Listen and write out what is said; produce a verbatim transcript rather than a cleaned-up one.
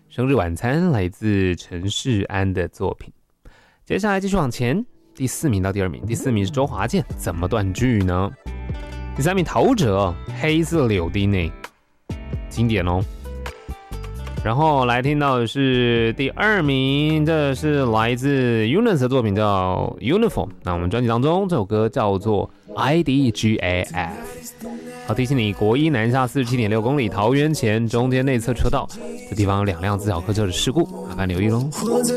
生日晚餐来自陈世安的作品。接下来继续往前，第四名到第二名，第四名是周华健，怎么断句呢？第三名陶喆，黑色柳丁内，经典哦。然后来听到的是第二名，这是来自 Eunice 的作品叫 Uniform。那我们专辑当中这首歌叫做 I D G A F。好，提醒你，国一南下四十七点六公里，桃园前中间内侧车道，这地方有两辆自小客车的事故，麻烦留意喽。